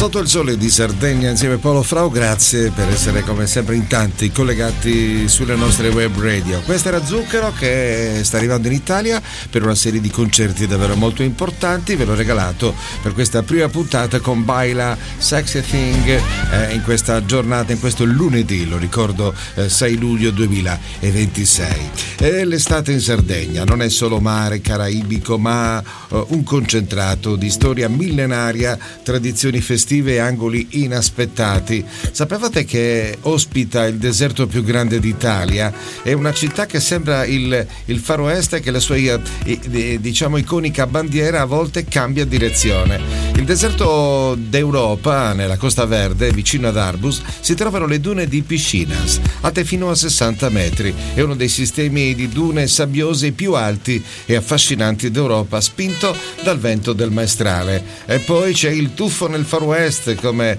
Sotto il sole di Sardegna insieme a Paolo Frau, grazie per essere come sempre in tanti collegati sulle nostre web radio. Questa era Zucchero che sta arrivando in Italia per una serie di concerti davvero molto importanti, ve l'ho regalato per questa prima puntata con Baila Sexy Thing in questa giornata, in questo lunedì, lo ricordo 6 luglio 2026. E l'estate in Sardegna non è solo mare caraibico ma un concentrato di storia millenaria, tradizioni festive e angoli inaspettati. Sapevate che ospita il deserto più grande d'Italia? È una città che sembra il Far West, che la sua diciamo iconica bandiera a volte cambia direzione. Il deserto d'Europa, nella Costa Verde, vicino ad Arbus, si trovano le dune di Piscinas, alte fino a 60 metri. È uno dei sistemi di dune sabbiose più alti e affascinanti d'Europa, spinto dal vento del maestrale. E poi c'è il tuffo nel Far West, come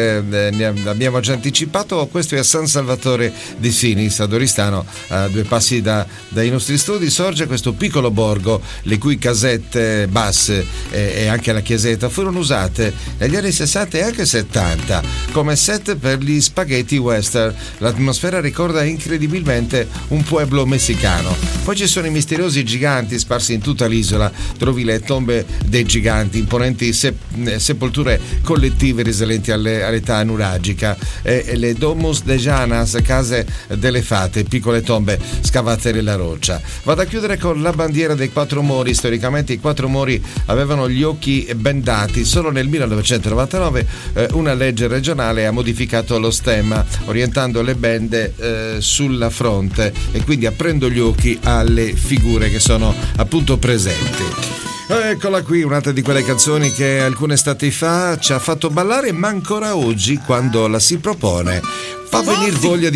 abbiamo già anticipato. Questo è a San Salvatore di Sinis, ad Oristano, a 2 passi dai nostri studi, sorge questo piccolo borgo, le cui casette basse e anche la chiesetta furono usate negli anni 60 e anche 70 come set per gli spaghetti western. L'atmosfera ricorda incredibilmente un pueblo messicano. Poi ci sono i misteriosi giganti sparsi in tutta l'isola, trovi le tombe dei giganti, imponenti sepolture collettive risalenti all'età nuragica, e le domus de Janas, case delle fate, piccole tombe scavate nella roccia. Vado a chiudere con la bandiera dei 4 mori. Storicamente i 4 mori avevano gli occhi bendati. Solo nel 1999 una legge regionale ha modificato lo stemma, orientando le bende sulla fronte e quindi aprendo gli occhi alle figure che sono appunto presenti. Eccola qui, un'altra di quelle canzoni che alcune estati fa ci ha fatto ballare, ma ancora oggi, quando la si propone, fa venire voglia di